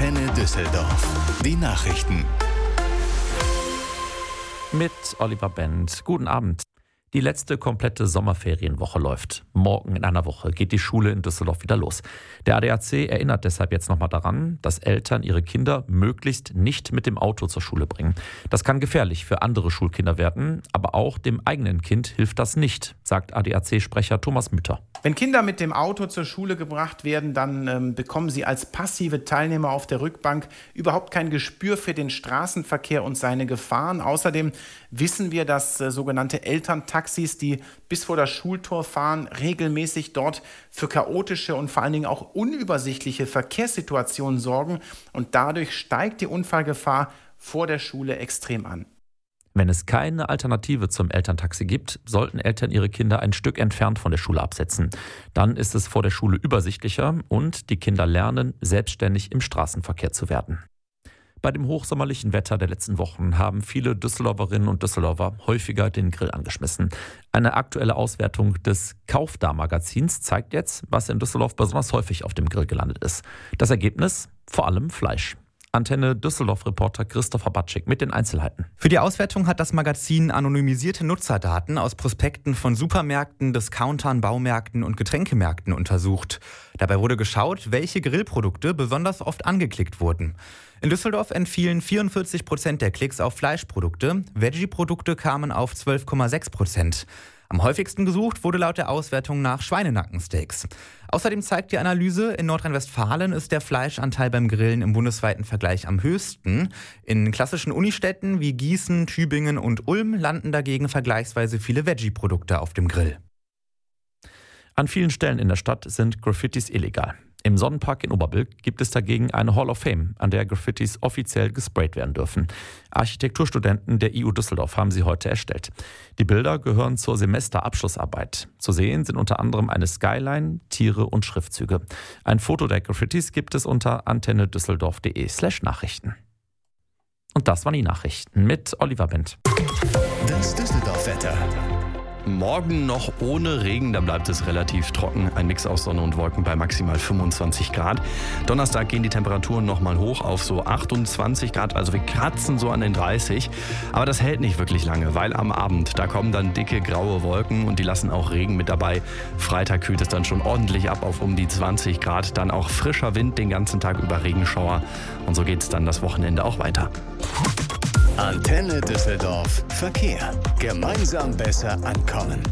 Antenne Düsseldorf. Die Nachrichten. Mit Oliver Bent. Guten Abend. Die letzte komplette Sommerferienwoche läuft. Morgen in einer Woche geht die Schule in Düsseldorf wieder los. Der ADAC erinnert deshalb jetzt nochmal daran, dass Eltern ihre Kinder möglichst nicht mit dem Auto zur Schule bringen. Das kann gefährlich für andere Schulkinder werden, aber auch dem eigenen Kind hilft das nicht, sagt ADAC-Sprecher Thomas Mütter. Wenn Kinder mit dem Auto zur Schule gebracht werden, dann bekommen sie als passive Teilnehmer auf der Rückbank überhaupt kein Gespür für den Straßenverkehr und seine Gefahren. Außerdem wissen wir, dass sogenannte Elterntaxis, die bis vor das Schultor fahren, regelmäßig dort für chaotische und vor allen Dingen auch unübersichtliche Verkehrssituationen sorgen. Und dadurch steigt die Unfallgefahr vor der Schule extrem an. Wenn es keine Alternative zum Elterntaxi gibt, sollten Eltern ihre Kinder ein Stück entfernt von der Schule absetzen. Dann ist es vor der Schule übersichtlicher und die Kinder lernen, selbstständig im Straßenverkehr zu werden. Bei dem hochsommerlichen Wetter der letzten Wochen haben viele Düsseldorferinnen und Düsseldorfer häufiger den Grill angeschmissen. Eine aktuelle Auswertung des Kauf-Da-Magazins zeigt jetzt, was in Düsseldorf besonders häufig auf dem Grill gelandet ist. Das Ergebnis? Vor allem Fleisch. Antenne Düsseldorf-Reporter Christopher Batschik mit den Einzelheiten. Für die Auswertung hat das Magazin anonymisierte Nutzerdaten aus Prospekten von Supermärkten, Discountern, Baumärkten und Getränkemärkten untersucht. Dabei wurde geschaut, welche Grillprodukte besonders oft angeklickt wurden. In Düsseldorf entfielen 44% der Klicks auf Fleischprodukte, Veggie-Produkte kamen auf 12,6%. Am häufigsten gesucht wurde laut der Auswertung nach Schweinenackensteaks. Außerdem zeigt die Analyse, in Nordrhein-Westfalen ist der Fleischanteil beim Grillen im bundesweiten Vergleich am höchsten. In klassischen Unistädten wie Gießen, Tübingen und Ulm landen dagegen vergleichsweise viele Veggie-Produkte auf dem Grill. An vielen Stellen in der Stadt sind Graffitis illegal. Im Sonnenpark in Oberbilk gibt es dagegen eine Hall of Fame, an der Graffitis offiziell gesprayt werden dürfen. Architekturstudenten der IU Düsseldorf haben sie heute erstellt. Die Bilder gehören zur Semesterabschlussarbeit. Zu sehen sind unter anderem eine Skyline, Tiere und Schriftzüge. Ein Foto der Graffitis gibt es unter antennedüsseldorf.de/Nachrichten. Und das waren die Nachrichten mit Oliver Bent. Das Düsseldorf-Wetter. Morgen noch ohne Regen, da bleibt es relativ trocken. Ein Mix aus Sonne und Wolken bei maximal 25 Grad. Donnerstag gehen die Temperaturen nochmal hoch auf so 28 Grad, also wir kratzen so an den 30. Aber das hält nicht wirklich lange, weil am Abend, da kommen dann dicke graue Wolken und die lassen auch Regen mit dabei. Freitag kühlt es dann schon ordentlich ab auf um die 20 Grad. Dann auch frischer Wind den ganzen Tag über, Regenschauer. Und so geht es dann das Wochenende auch weiter. Antenne Düsseldorf. Verkehr. Gemeinsam besser ankommen.